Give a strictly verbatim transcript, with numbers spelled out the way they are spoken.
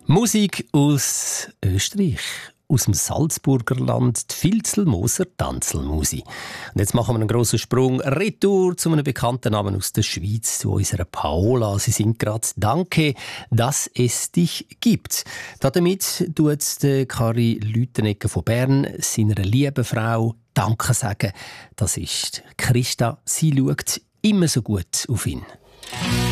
Musik aus Österreich, aus dem Salzburger Land, die Filzelmoser Tanzelmusi. Und jetzt machen wir einen grossen Sprung retour zu einem bekannten Namen aus der Schweiz, zu unserer Paola. Sie singt gerade «Danke, dass es dich gibt». Damit tut Kari Lütenegger von Bern seiner lieben Frau Danke sagen. Das ist Christa. Sie schaut immer so gut auf ihn.